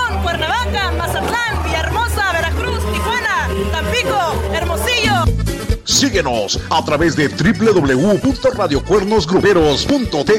León, Cuernavaca, Mazatlán, Villahermosa, Veracruz, Tijuana, Tampico, Hermosillo. Síguenos a través de www.radiocuernosgruperos.tk.